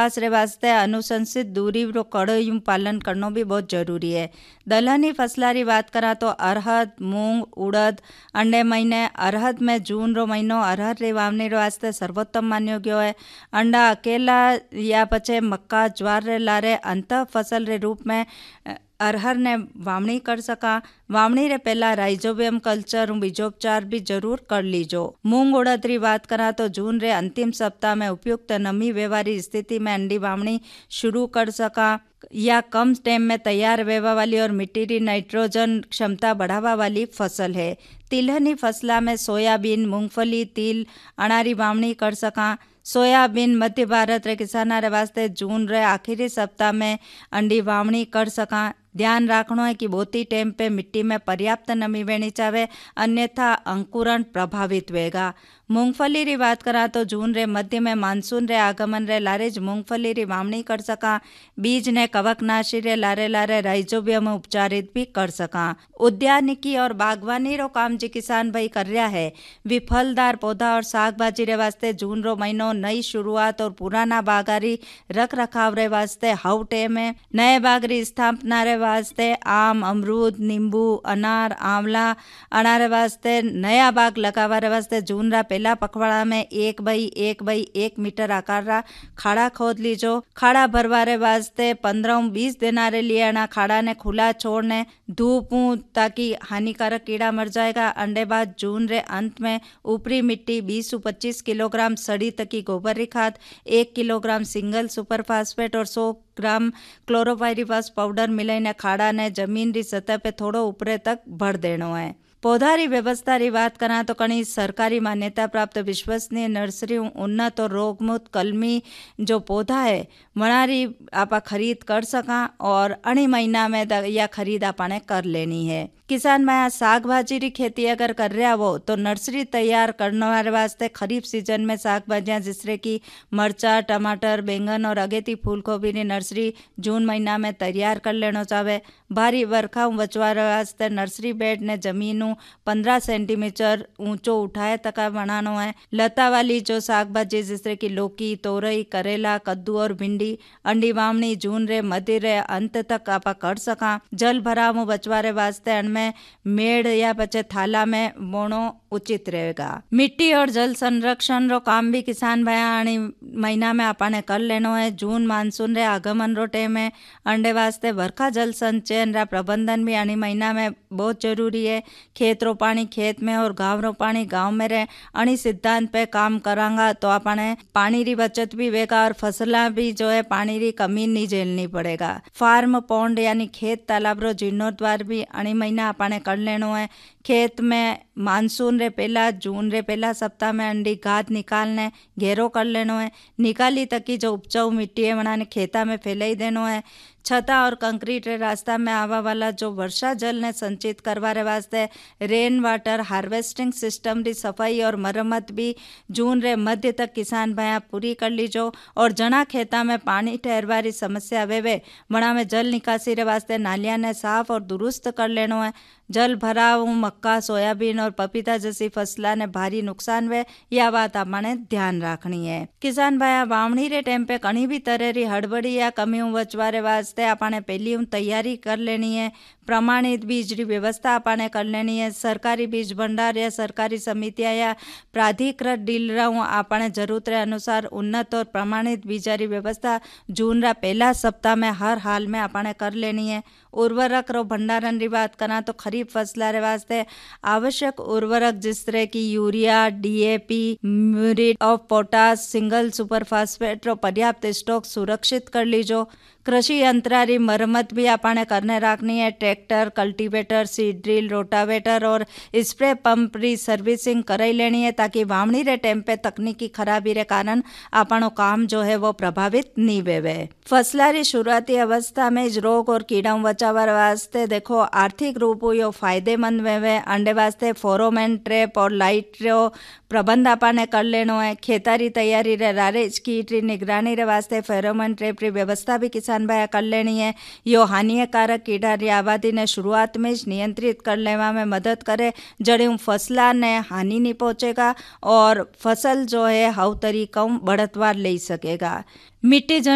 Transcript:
विकास रे वास्ते अनुशंसित दूरी रो कड़ो पालन करनो भी बहुत जरूरी है। दलहनी फसलारी बात करा तो अरहर, मूंग, उड़द अंडे महीने अरहर में जून रो महीनो अरहर री वावनी रो वास्ते सर्वोत्तम मान्यो गयो है। अंडा अकेला या पछे मक्का ज्वार रे लारे अंत फसल रे रूप में अरहर ने वावणी कर सका। वावणी रे पहला राइजोबियम कल्चर बीजोपचार भी जरूर कर लीजो। मूंग उड़द री बात करा तो जून रे अंतिम सप्ताह में उपयुक्त नमी व्यवहारी स्थिति में अंडी वावणी शुरू कर सका या कम टाइम में तैयार वेवा वाली और मिट्टी री नाइट्रोजन क्षमता बढ़ावा वाली फसल है। तिलहनी फसला में सोयाबीन, मूंगफली, तिल अनारी वावणी कर सका। सोयाबीन मध्य भारत रे किसाना रे वास्ते जून रे आखिरी सप्ताह में अंडी वावणी कर सका। ध्यान रखना है कि बोती टाइम पे मिट्टी में पर्याप्त नमी वेनी चावे, अन्यथा अंकुरण प्रभावित होगा। मूंगफली री बात करा तो जून रे मध्य में मानसून रे आगमन रे लारे ज मूंगफली री वावणी कर सका। बीज ने कवकनाशी रे लारे लारे राइजोबियम उपचारित भी कर सका। उद्यानिकी और बागवानी रो काम जी किसान भाई कर रहा है। वी फलदार पौधा और साग भाजी रे वास्ते जून रो महीनो नई शुरुआत और पुराना बागारी रख रखाव रे वास्ते हाउ टेम है। नए बागरी स्थापना रे वास्ते आम, अमरूद, नींबू, अनार, आंवला अनारे वास्ते नया बाग लगावा रे वास्ते जून रा पहला पखवाड़ा में 1 बाई 1 मीटर आकार रा खाड़ा खोद लीजो। खाड़ा भरवारे वास्ते 15-20 दिन रे लिए खाड़ा ने खुला छोड़ने धूप ताकि हानिकारक कीड़ा मर जाएगा। अंडे बाद जून रे अंत में ऊपरी मिट्टी 20-25 किलोग्राम सड़ी तकी गोबर री खाद, 1 किलोग्राम सिंगल सुपर फास्फेट और 100 ग्राम क्लोरोपाइरीफास पाउडर मिलाईने खाड़ा ने जमीन री सतह पे थोड़ो ऊपरे तक भर देनो है। पौधा री व्यवस्था री बात करा तो कणी सरकारी मान्यता प्राप्त विश्वसनीय नर्सरी उन्नत और रोगमुक्त कलमी जो पौधा है वनारी आपा खरीद कर सका और अणी महीना में या खरीद आपने कर लेनी है। किसान भाई साग भाजी री खेती अगर कर रहा हो तो नर्सरी तैयार करने वास्ते खरीफ सीजन में साग भाजियां जिसरे की मरचा, टमाटर, बैंगन और अगेती फूल गोभी री नर्सरी जून महीना में तैयार कर लेनो चाहे। भारी वर्षा बचवा वास्ते नर्सरी बेड ने जमीन 15 सेंटीमीटर ऊंचो उठाए तक बनानो है। लता वाली जो साग भाजी जिसरे की लौकी, तोरई, करेला, कद्दू और भिंडी अंडी वावणी जून रे मध्य रे अंत तक आपा कर सका। जल भराव बचवारे वास्ते में मेड़ या पचे थाला में बोनो उचित रहेगा। मिट्टी और जल संरक्षण रो काम भी किसान भाई महीना में आपने कर लेनो है। जून मानसून रे आगमन रो टाइम में अंडे वास्ते वर्षा जल संचयन रा प्रबंधन भी अणी महीना में बहुत जरूरी है। खेत रो पानी खेत में और गांव रो पानी गांव में रहे अणी सिद्धांत पे काम करांगा तो आपने पानी री बचत भी होगा और फसला भी जो है पानी री कमी नहीं झेलनी पड़ेगा। फार्म पौंड यानी खेत तालाब रो जीर्णोद्वार भी अणी महीना आपने कर लेनो है। खेत में मानसून रे पहला जून रे पहला सप्ताह में अंडी घात निकालने घेरो कर लेनो है। निकाली तकी जो उपजाऊ मिट्टी है बनाने खेता में फैलाई देनो है। छता और कंक्रीट रे रास्ता में आवा वाला जो वर्षा जल ने संचित करवा रे वास्ते रेन वाटर हार्वेस्टिंग सिस्टम री सफाई और मरम्मत भी जून रे मध्य तक किसान भाई पूरी कर लीजो। और जना खेता में पानी ठहरवा री समस्या वे वणा में जल निकासी रे वास्ते नालियां ने साफ और दुरुस्त कर लेनो है। जल भराव मक्का, सोयाबीन और पपीता जैसी फसला ने भारी नुकसान वे यह बात आपने ध्यान रखनी है। किसान भाई वावणी रे टाइम पे कहीं भी तरह री हड़बड़ी या कमी बचवारे वास्ते आपने पहली तैयारी कर लेनी है। प्रमाणित बीज री व्यवस्था आपने कर लेनी है। सरकारी बीज भंडार या सरकारी समितियां या प्राधिकृत डीलरों आपने जरूरत रे अनुसार उन्नत और प्रमाणित बीजारी व्यवस्था जून रा पहला सप्ताह में हर हाल में आपने कर लेनी है। उर्वरक रो भंडारण री बात करा तो खरीफ फसला रे वास्ते आवश्यक उर्वरक जिस तरह की urea, DAP, muriate of potash, single super phosphate रो पर्याप्त स्टॉक सुरक्षित कर लीजो। कृषि यंत्रारी मरम्मत भी आपने करने रखनी है। Tractor, cultivator, seed drill, rotavator और स्प्रे पंप री सर्विसिंग कराई लेनी है ताकि वावणी रे टाइम पे तकनीकी खराबी रे कारण आपनो काम जो है वो प्रभावित नहीं वेवे। फसला री शुरुआती अवस्था में रोग और कीड़ाओं बचावा वास्ते देखो आर्थिक रूप यो फायदेमंद वेवे। अंडे वास्ते फोरोमेन ट्रैप और लाइट रो प्रबंध आपने कर लेनो है। खेतारी तैयारी रे रारेज कीट री निगरानी रे वास्ते फेरोमोन ट्रैप री व्यवस्था भी किसान भाई कर लेनी है। यो हानिकारक कीड़ा री आबादी ने शुरुआत में ज नियंत्रित कर लेवा में मदद करे जड़े फसला ने हानि नहीं पहुंचेगा और फसल जो है हाउ तरीका बढ़तवार ले सकेगा। मिट्टी